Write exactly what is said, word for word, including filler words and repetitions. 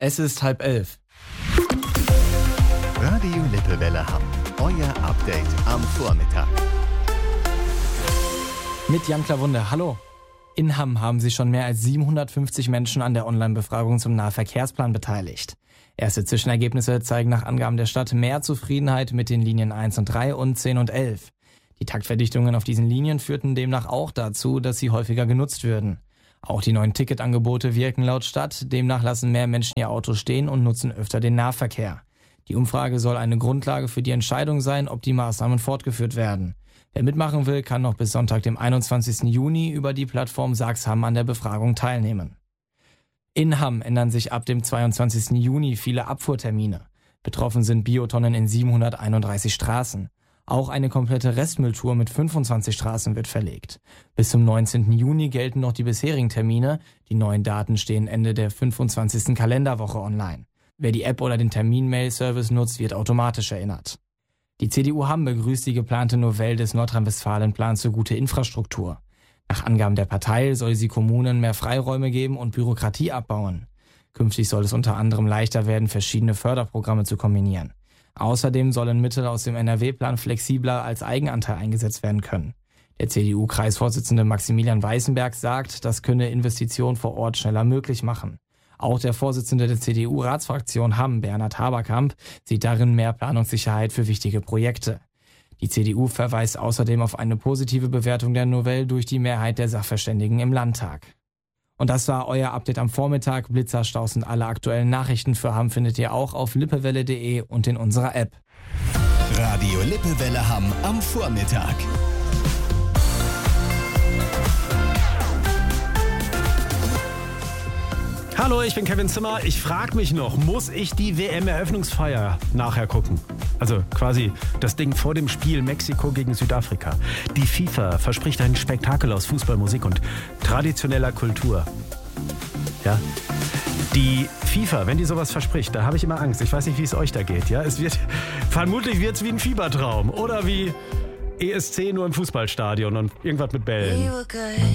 Es ist halb elf. Radio Lippewelle Hamm. Euer Update am Vormittag. Mit Jan Klawunde. Hallo. In Hamm haben sich schon mehr als siebenhundertfünfzig Menschen an der Online-Befragung zum Nahverkehrsplan beteiligt. Erste Zwischenergebnisse zeigen nach Angaben der Stadt mehr Zufriedenheit mit den Linien eins und drei und zehn und elf. Die Taktverdichtungen auf diesen Linien führten demnach auch dazu, dass sie häufiger genutzt würden. Auch die neuen Ticketangebote wirken laut Stadt. Demnach lassen mehr Menschen ihr Auto stehen und nutzen öfter den Nahverkehr. Die Umfrage soll eine Grundlage für die Entscheidung sein, ob die Maßnahmen fortgeführt werden. Wer mitmachen will, kann noch bis Sonntag, dem einundzwanzigsten Juni, über die Plattform Sachs Hamm an der Befragung teilnehmen. In Hamm ändern sich ab dem zweiundzwanzigsten Juni viele Abfuhrtermine. Betroffen sind Biotonnen in siebenhunderteinunddreißig Straßen. Auch eine komplette Restmülltour mit fünfundzwanzig Straßen wird verlegt. Bis zum neunzehnten Juni gelten noch die bisherigen Termine. Die neuen Daten stehen Ende der fünfundzwanzigsten Kalenderwoche online. Wer die App oder den Termin-Mail-Service nutzt, wird automatisch erinnert. Die C D U Hamm begrüßt die geplante Novelle des Nordrhein-Westfalen-Plans für gute Infrastruktur. Nach Angaben der Partei soll sie Kommunen mehr Freiräume geben und Bürokratie abbauen. Künftig soll es unter anderem leichter werden, verschiedene Förderprogramme zu kombinieren. Außerdem sollen Mittel aus dem N R W-Plan flexibler als Eigenanteil eingesetzt werden können. Der C D U-Kreisvorsitzende Maximilian Weißenberg sagt, das könne Investitionen vor Ort schneller möglich machen. Auch der Vorsitzende der C D U-Ratsfraktion Hamm, Bernhard Haberkamp, sieht darin mehr Planungssicherheit für wichtige Projekte. Die C D U verweist außerdem auf eine positive Bewertung der Novelle durch die Mehrheit der Sachverständigen im Landtag. Und das war euer Update am Vormittag. Blitzerstaus und alle aktuellen Nachrichten für Hamm findet ihr auch auf lippewelle punkt de und in unserer App. Radio Lippewelle Hamm am Vormittag. Hallo, ich bin Kevin Zimmer. Ich frage mich noch, muss ich die W M-Eröffnungsfeier nachher gucken? Also quasi das Ding vor dem Spiel Mexiko gegen Südafrika. Die FIFA verspricht ein Spektakel aus Fußball, Musik und traditioneller Kultur. Ja, die FIFA, wenn die sowas verspricht, da habe ich immer Angst. Ich weiß nicht, wie es euch da geht. Ja, es wird, vermutlich wird es wie ein Fiebertraum oder wie E S C nur im Fußballstadion und irgendwas mit Bällen.